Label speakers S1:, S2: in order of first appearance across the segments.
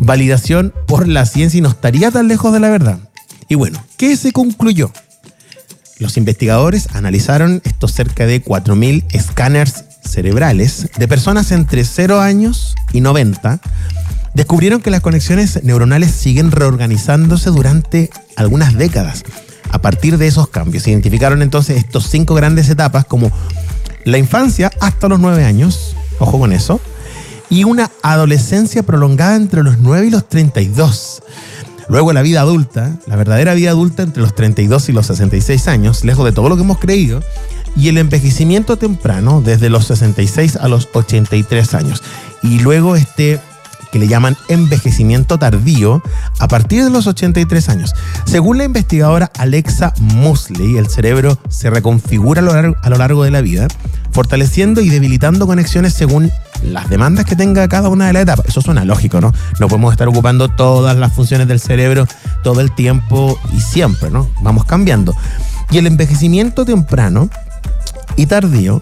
S1: validación por la ciencia y no estaría tan lejos de la verdad. Y bueno, ¿qué se concluyó? Los investigadores analizaron estos cerca de 4.000 escáneres cerebrales de personas entre 0 años y 90. Descubrieron que las conexiones neuronales siguen reorganizándose durante algunas décadas. A partir de esos cambios, se identificaron entonces estos 5 grandes etapas como la infancia hasta los 9 años, ojo con eso, y una adolescencia prolongada entre los 9 y los 32. Luego la vida adulta, la verdadera vida adulta entre los 32 y los 66 años, lejos de todo lo que hemos creído, y el envejecimiento temprano desde los 66 a los 83 años. Y luego que le llaman envejecimiento tardío a partir de los 83 años. Según la investigadora Alexa Mosley, el cerebro se reconfigura a lo largo de la vida, fortaleciendo y debilitando conexiones según las demandas que tenga cada una de las etapas. Eso suena lógico, ¿no? No podemos estar ocupando todas las funciones del cerebro todo el tiempo y siempre, ¿no? Vamos cambiando. Y el envejecimiento temprano y tardío,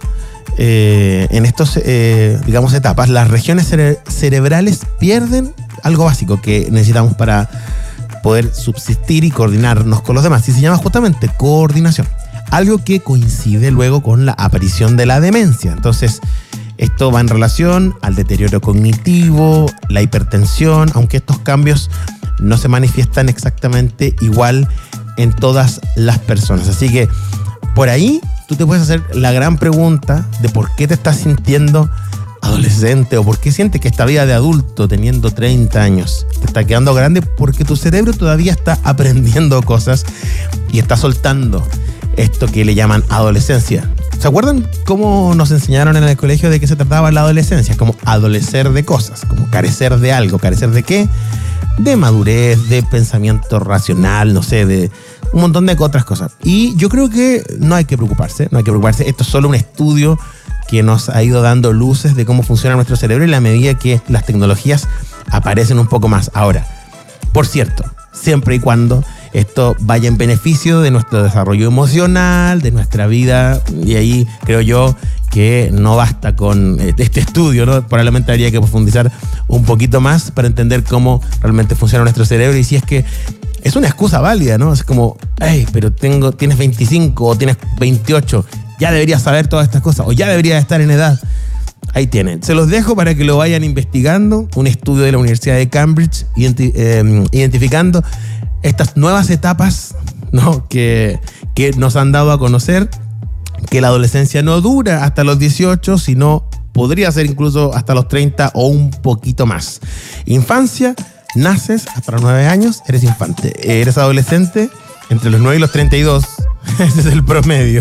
S1: en estos, digamos, etapas, las regiones cerebrales pierden algo básico que necesitamos para poder subsistir y coordinarnos con los demás. Y se llama justamente coordinación. Algo que coincide luego con la aparición de la demencia. Entonces, esto va en relación al deterioro cognitivo, la hipertensión, aunque estos cambios no se manifiestan exactamente igual en todas las personas. Así que, por ahí, tú te puedes hacer la gran pregunta de por qué te estás sintiendo adolescente o por qué sientes que esta vida de adulto teniendo 30 años te está quedando grande, porque tu cerebro todavía está aprendiendo cosas y está soltando esto que le llaman adolescencia. ¿Se acuerdan cómo nos enseñaron en el colegio de qué se trataba la adolescencia? Como adolecer de cosas, como carecer de algo. ¿Carecer de qué? De madurez, de pensamiento racional, no sé, de un montón de otras cosas. Y yo creo que no hay que preocuparse. Esto es solo un estudio que nos ha ido dando luces de cómo funciona nuestro cerebro y la medida que las tecnologías aparecen un poco más. Ahora, por cierto, siempre y cuando esto vaya en beneficio de nuestro desarrollo emocional, de nuestra vida, y ahí creo yo que no basta con este estudio, ¿no? Probablemente habría que profundizar un poquito más para entender cómo realmente funciona nuestro cerebro y si es que es una excusa válida, ¿no? Es como, hey, pero tienes 25 o tienes 28, ya deberías saber todas estas cosas o ya deberías estar en edad. Ahí tienen. Se los dejo para que lo vayan investigando. Un estudio de la Universidad de Cambridge identificando estas nuevas etapas, ¿no? que nos han dado a conocer que la adolescencia no dura hasta los 18, sino podría ser incluso hasta los 30 o un poquito más. Infancia, naces hasta los 9 años, eres infante. Eres adolescente entre los 9 y los 32, ese es el promedio.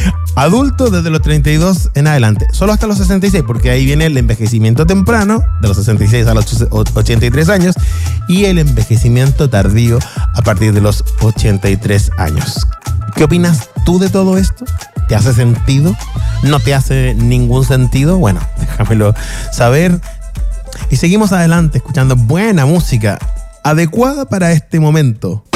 S1: Adulto desde los 32 en adelante, solo hasta los 66, porque ahí viene el envejecimiento temprano, de los 66 a los 83 años, y el envejecimiento tardío a partir de los 83 años. ¿Qué opinas tú de todo esto? ¿Te hace sentido? ¿No te hace ningún sentido? Bueno, déjamelo saber. Y seguimos adelante escuchando buena música adecuada para este momento.